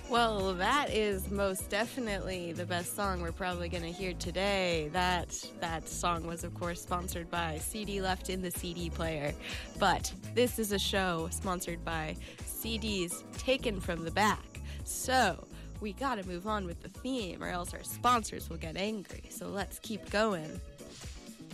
Well, that is most definitely the best song we're probably going to hear today. That song was, of course, sponsored by CD Left in the CD Player. But this is a show sponsored by CDs Taken from the Back. So we got to move on with the theme or else our sponsors will get angry. So let's keep going.